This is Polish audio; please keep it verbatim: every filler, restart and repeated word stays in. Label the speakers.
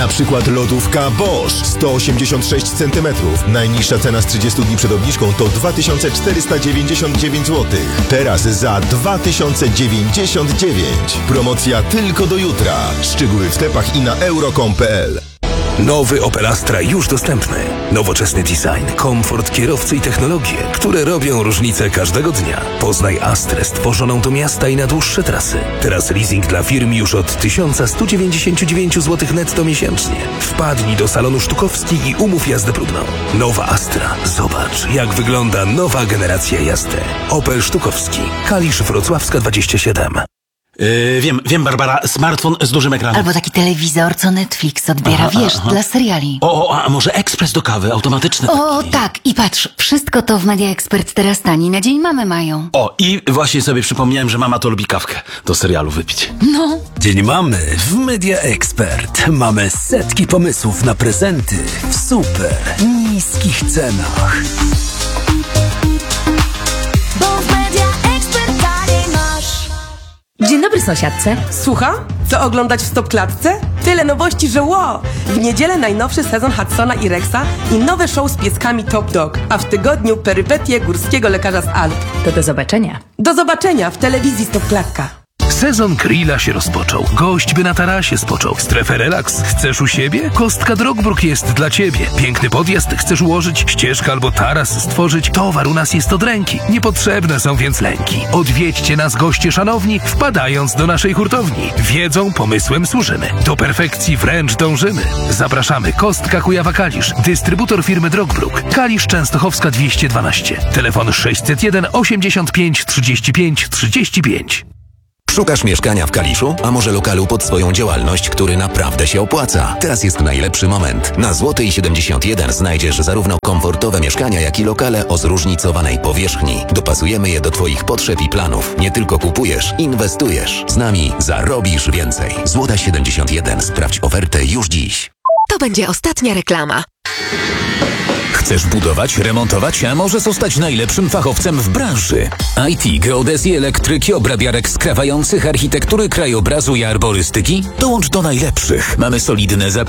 Speaker 1: Na przykład lodówka Bosch sto osiemdziesiąt sześć centymetrów. Najniższa cena z trzydziestu dni przed obniżką to dwa tysiące czterysta dziewięćdziesiąt dziewięć złotych. Teraz za dwa tysiące dziewięćdziesiąt dziewięć. Promocja tylko do jutra. Szczegóły w sklepach i na euro kropka com kropka p l.
Speaker 2: Nowy Opel Astra już dostępny. Nowoczesny design, komfort kierowcy i technologie, które robią różnicę każdego dnia. Poznaj Astrę stworzoną do miasta i na dłuższe trasy. Teraz leasing dla firm już od tysiąc sto dziewięćdziesiąt dziewięć złotych netto miesięcznie. Wpadnij do salonu Sztukowski i umów jazdę próbną. Nowa Astra. Zobacz, jak wygląda nowa generacja jazdy. Opel Sztukowski. Kalisz Wrocławska dwadzieścia siedem.
Speaker 3: Yy, wiem, wiem, Barbara, smartfon z dużym ekranem.
Speaker 4: Albo taki telewizor, co Netflix odbiera,
Speaker 3: aha,
Speaker 4: wiesz,
Speaker 3: aha.
Speaker 4: dla seriali.
Speaker 3: O, o, a może ekspres do kawy, automatyczny
Speaker 4: O,
Speaker 3: taki.
Speaker 4: tak, i patrz, wszystko to w Media Expert teraz tani, na dzień mamy mają.
Speaker 3: O, i właśnie sobie przypomniałem, że mama to lubi kawkę do serialu wypić.
Speaker 4: No.
Speaker 5: Dzień mamy w Media Expert. Mamy setki pomysłów na prezenty w super niskich cenach.
Speaker 6: Dzień dobry, sąsiadce.
Speaker 7: Słucham? Co oglądać w Stopklatce? Tyle nowości, że ło! W niedzielę najnowszy sezon Hudsona i Rexa i nowe show z pieskami Top Dog, a w tygodniu perypetie górskiego lekarza z Alp.
Speaker 6: To do zobaczenia.
Speaker 7: Do zobaczenia w telewizji Stopklatka.
Speaker 2: Sezon grilla się rozpoczął. Gość by na tarasie spoczął. Strefę relaks chcesz u siebie? Kostka Drogbróg jest dla ciebie. Piękny podjazd chcesz ułożyć? Ścieżkę albo taras stworzyć? Towar u nas jest od ręki. Niepotrzebne są więc lęki. Odwiedźcie nas, goście szanowni, wpadając do naszej hurtowni. Wiedzą, pomysłem służymy. Do perfekcji wręcz dążymy. Zapraszamy. Kostka Kujawa-Kalisz. Dystrybutor firmy Drogbróg. Kalisz Częstochowska dwieście dwanaście. Telefon sześćset jeden osiemdziesiąt pięć trzydzieści pięć trzydzieści pięć.
Speaker 8: Szukasz mieszkania w Kaliszu? A może lokalu pod swoją działalność, który naprawdę się opłaca? Teraz jest najlepszy moment. Na Złotej siedemdziesiąt jeden znajdziesz zarówno komfortowe mieszkania, jak i lokale o zróżnicowanej powierzchni. Dopasujemy je do Twoich potrzeb i planów. Nie tylko kupujesz, inwestujesz. Z nami zarobisz więcej. Złota siedemdziesiąt jeden. Sprawdź ofertę już dziś.
Speaker 9: To będzie ostatnia reklama.
Speaker 10: Chcesz budować, remontować, a może zostać najlepszym fachowcem w branży? I T, geodezji, elektryki, obrabiarek skrawających, architektury, krajobrazu i arborystyki? Dołącz do najlepszych. Mamy solidne zapasy